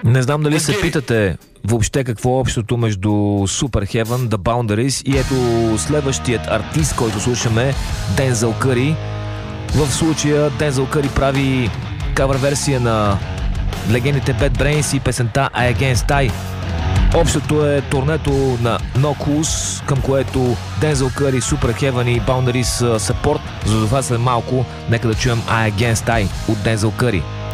Не знам дали се питате въобще какво е общото между Super Heaven, The Boundaries и ето следващият артист, който слушаме, Дензел Къри. В случая Дензел Къри прави кавър версия на легендите Bad Brains и песента I Against I. Общото е турнето на No Clues, към което Дензел Къри, Super Heaven и Boundaries са порт. За това след малко нека да чуем I Against I от Дензел Къри.